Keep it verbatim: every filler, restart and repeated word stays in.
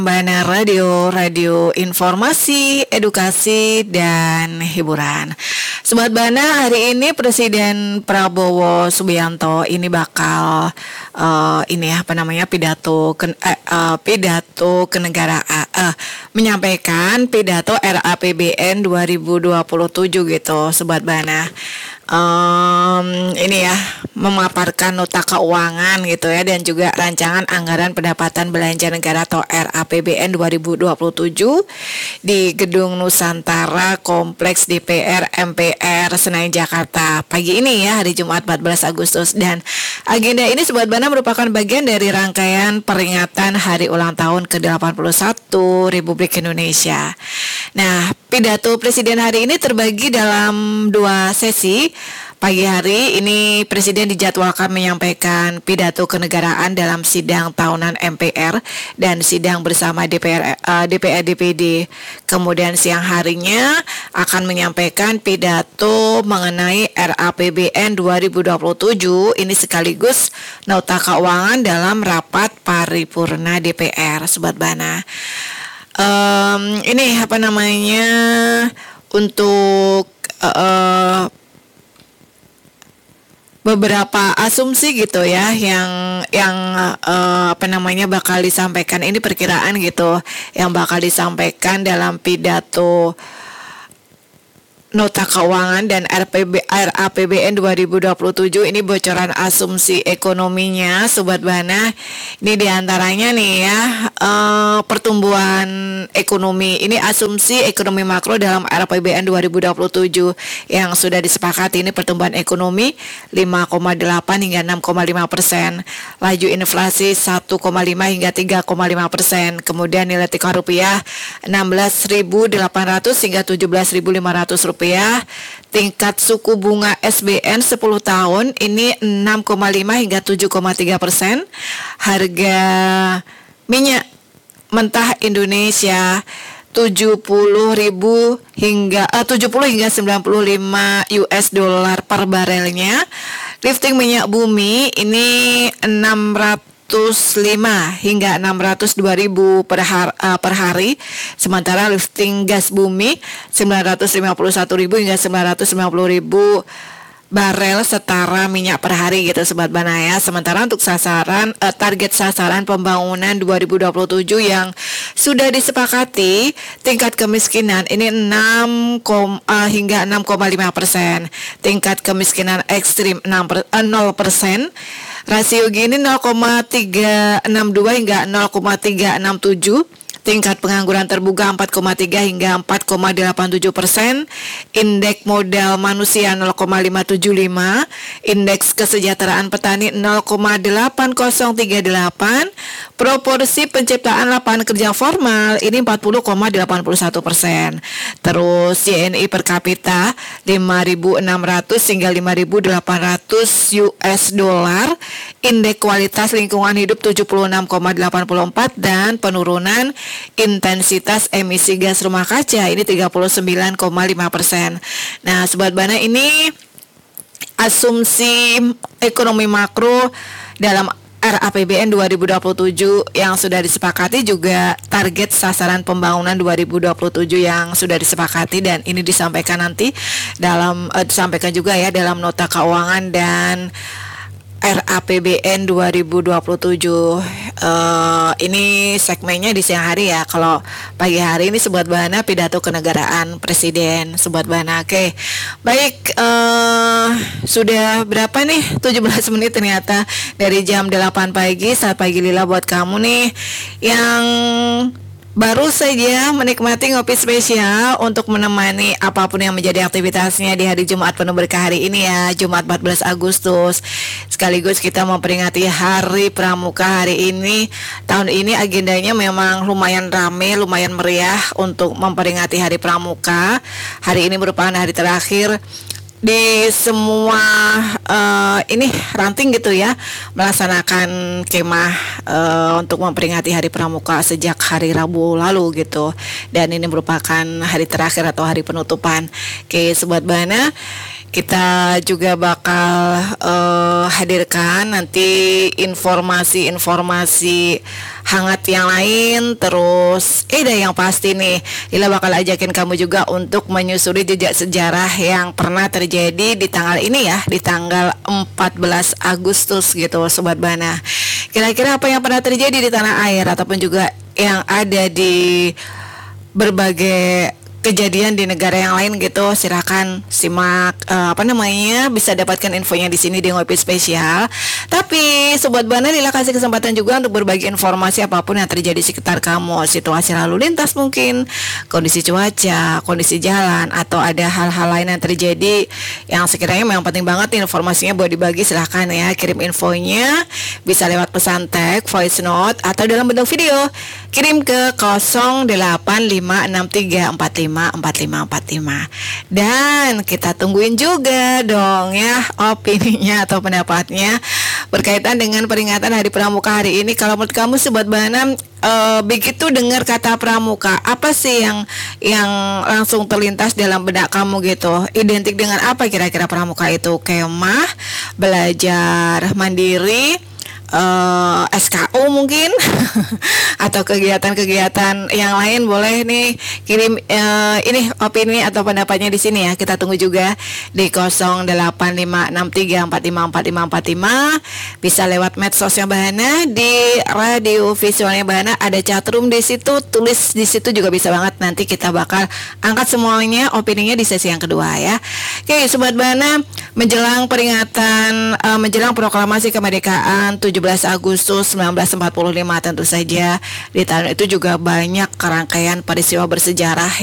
Bana Radio, radio informasi, edukasi, dan hiburan. Sobat Bana, hari ini Presiden Prabowo Subianto ini bakal uh, ini apa namanya pidato ke, uh, uh, pidato kenegaraan, uh, menyampaikan pidato R A P B N dua ribu dua puluh tujuh gitu, Sobat Bana. Um, ini ya memaparkan nota keuangan gitu ya, dan juga rancangan anggaran pendapatan belanja negara atau R A P B N dua ribu dua puluh tujuh di Gedung Nusantara Kompleks D P R M P R Senayan Jakarta pagi ini ya, hari Jumat empat belas Agustus. Dan agenda ini Sobat Bana merupakan bagian dari rangkaian peringatan hari ulang tahun ke delapan puluh satu Republik Indonesia. Nah, pidato Presiden hari ini terbagi dalam dua sesi. Pagi hari ini Presiden dijadwalkan menyampaikan pidato kenegaraan dalam sidang tahunan M P R dan sidang bersama D P R, uh, D P R D P D. Kemudian siang harinya akan menyampaikan pidato mengenai R A P B N dua ribu dua puluh tujuh, ini sekaligus nota keuangan dalam rapat paripurna D P R, Sobat Bana. Um, ini apa namanya untuk uh, beberapa asumsi gitu ya yang yang uh, apa namanya bakal disampaikan, ini perkiraan gitu yang bakal disampaikan dalam pidato nota keuangan dan R A P B N dua ribu dua puluh tujuh. Ini bocoran asumsi ekonominya, Sobat Bana. Ini diantaranya nih ya, uh, pertumbuhan ekonomi. Ini asumsi ekonomi makro dalam R A P B N dua ribu dua puluh tujuh yang sudah disepakati. Ini pertumbuhan ekonomi lima koma delapan hingga enam koma lima persen, laju inflasi satu koma lima hingga tiga koma lima persen, kemudian nilai tukar rupiah enam belas ribu delapan ratus hingga tujuh belas ribu lima ratus rupiah. Tingkat suku bunga S B N sepuluh tahun ini enam koma lima hingga tujuh koma tiga persen. Harga minyak mentah Indonesia tujuh puluh ribu hingga uh, tujuh puluh hingga sembilan puluh lima U S dollar per barelnya. Lifting minyak bumi ini enam ratus lima hingga enam ratus dua ribu per, har, uh, per hari. Sementara lifting gas bumi sembilan ratus lima puluh satu ribu hingga sembilan ratus sembilan puluh ribu barel setara minyak per hari gitu, Sobat Bana ya. Sementara untuk sasaran uh, target sasaran pembangunan dua ribu dua puluh tujuh yang sudah disepakati, tingkat kemiskinan ini enam uh, hingga enam koma lima persen, tingkat kemiskinan ekstrim enam per, uh, nol persen. Rasio Gini nol koma tiga enam dua hingga nol koma tiga enam tujuh. Tingkat pengangguran terbuka empat koma tiga hingga empat koma delapan tujuh persen. Indeks modal manusia nol koma lima tujuh lima. Indeks kesejahteraan petani nol koma delapan nol tiga delapan. Proporsi penciptaan lapangan kerja formal ini empat puluh koma delapan satu persen. Terus Y N I per kapita lima ribu enam ratus hingga lima ribu delapan ratus U S dollar. Indeks kualitas lingkungan hidup tujuh puluh enam koma delapan empat dan penurunan intensitas emisi gas rumah kaca ini tiga puluh sembilan koma lima persen. Nah, Sobat Bana, ini asumsi ekonomi makro dalam R A P B N dua ribu dua puluh tujuh yang sudah disepakati, juga target sasaran pembangunan dua ribu dua puluh tujuh yang sudah disepakati, dan ini disampaikan nanti dalam uh, disampaikan juga ya dalam nota keuangan dan R A P B N dua ribu dua puluh tujuh. uh, Ini segmennya di siang hari ya. Kalau pagi hari ini Sobat Bana pidato kenegaraan Presiden, Sobat Bana. Oke, baik, uh, sudah berapa nih? tujuh belas menit ternyata dari jam delapan pagi. Saat pagi lila buat kamu nih yang baru saja menikmati ngopi spesial untuk menemani apapun yang menjadi aktivitasnya di hari Jumat penuh berkah hari ini ya, Jumat empat belas Agustus. Sekaligus kita memperingati Hari Pramuka hari ini. Tahun ini agendanya memang lumayan rame, lumayan meriah untuk memperingati Hari Pramuka. Hari ini merupakan hari terakhir di semua uh, ini ranting gitu ya, melaksanakan kemah uh, untuk memperingati Hari Pramuka sejak hari Rabu lalu gitu, dan ini merupakan hari terakhir atau hari penutupan. Oke, Sobat Bana, kita juga bakal uh, hadirkan nanti informasi-informasi hangat yang lain. Terus eh dah yang pasti nih, Lila bakal ajakin kamu juga untuk menyusuri jejak sejarah yang pernah terjadi di tanggal ini ya, di tanggal empat belas Agustus gitu Sobat Bana. Kira-kira apa yang pernah terjadi di tanah air ataupun juga yang ada di berbagai kejadian di negara yang lain gitu, silakan simak uh, apa namanya, bisa dapatkan infonya di sini di Ngopi Spesial. Tapi Sobat Bana, Lila kasih kesempatan juga untuk berbagi informasi apapun yang terjadi di sekitar kamu, situasi lalu lintas mungkin, kondisi cuaca, kondisi jalan, atau ada hal-hal lain yang terjadi yang sekiranya memang penting banget nih informasinya buat dibagi. Silahkan ya kirim infonya, bisa lewat pesan teks, voice note, atau dalam bentuk video. Kirim ke nol delapan lima enam tiga empat lima empat lima empat lima. Dan kita tungguin juga dong ya opininya atau pendapatnya berkaitan dengan peringatan Hari Pramuka hari ini. Kalau menurut kamu Sobat Bana, uh, begitu dengar kata pramuka, apa sih yang yang langsung terlintas dalam benak kamu gitu? Identik dengan apa kira-kira pramuka itu? Kemah, belajar mandiri, Uh, S K U mungkin atau kegiatan-kegiatan yang lain. Boleh nih kirim uh, ini opini atau pendapatnya di sini ya. Kita tunggu juga di nol delapan lima enam tiga empat lima empat lima empat lima. Bisa lewat medsosnya Bahana, di radio visualnya Bahana ada chatroom di situ, tulis di situ juga bisa banget. Nanti kita bakal angkat semuanya opininya di sesi yang kedua ya. Oke Sobat Bahana, menjelang peringatan uh, menjelang proklamasi kemerdekaan tujuh belas Agustus seribu sembilan ratus empat puluh lima, tentu saja di tahun itu juga banyak rangkaian peristiwa bersejarah